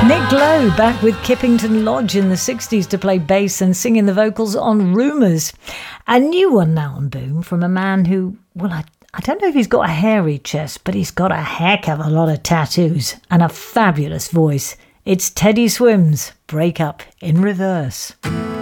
Nick Lowe back with Kippington Lodge in the 60s to play bass and singing the vocals on Rumours. A new one now on Boom from a man who, well, I don't know if he's got a hairy chest, but he's got a heck of a lot of tattoos and a fabulous voice. It's Teddy Swims, Break Up in Reverse.